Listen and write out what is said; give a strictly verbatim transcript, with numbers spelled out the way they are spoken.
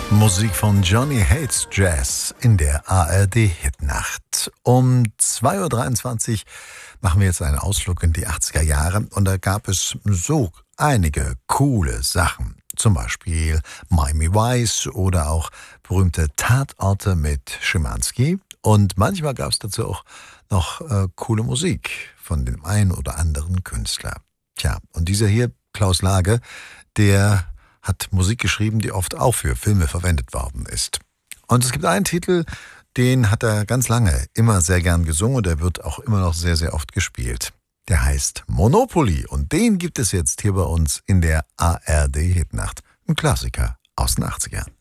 Musik von Johnny Hates Jazz in der A R D-Hitnacht. Um zwei Uhr dreiundzwanzig machen wir jetzt einen Ausflug in die achtziger Jahre und da gab es so einige coole Sachen. Zum Beispiel Miami Vice oder auch berühmte Tatorte mit Schimanski. Und manchmal gab es dazu auch noch äh, coole Musik von dem einen oder anderen Künstler. Tja, und dieser hier, Klaus Lage, der hat Musik geschrieben, die oft auch für Filme verwendet worden ist. Und es gibt einen Titel, den hat er ganz lange immer sehr gern gesungen und der wird auch immer noch sehr, sehr oft gespielt. Der heißt Monopoly und den gibt es jetzt hier bei uns in der A R D-Hitnacht. Ein Klassiker aus den achtzigern.